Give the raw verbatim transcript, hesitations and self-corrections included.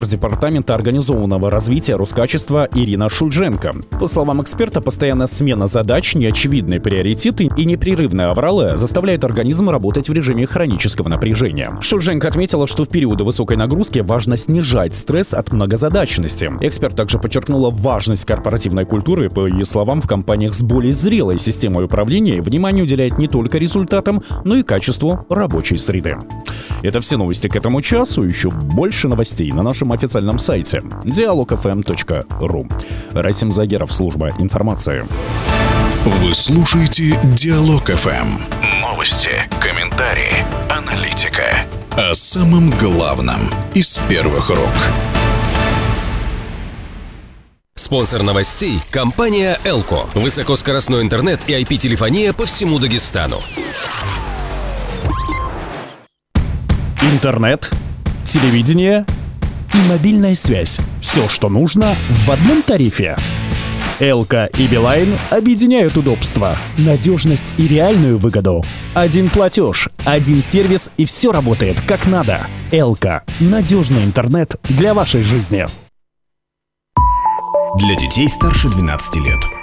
Департамента организованного развития Роскачества Ирина Шульженко. По словам эксперта, постоянная смена задач, неочевидные приоритеты и непрерывные авралы заставляют организм работать в режиме хронического напряжения. Шульженко отметила, что в периоды высокой нагрузки важно снижать стресс от многозадачности. Эксперт также подчеркнула важность корпоративной культуры. По ее словам, в компаниях с более зрелой системой управления внимание уделяет не только результатам, но и качеству рабочей среды. Это все новости к этому часу. Еще больше новостей на нашем официальном сайте диалог эф эм точка ру. Расим Загеров, служба информации. Вы слушаете Диалог эф эм. Новости, комментарии, аналитика. О самом главном из первых рук. Спонсор новостей – компания Элко. Высокоскоростной интернет и ай пи-телефония по всему Дагестану. Интернет, телевидение и мобильная связь. Все, что нужно в одном тарифе. Элка и Билайн объединяют удобства, надежность и реальную выгоду. Один платеж, один сервис, и все работает как надо. Элка – надежный интернет для вашей жизни. Для детей старше двенадцати лет.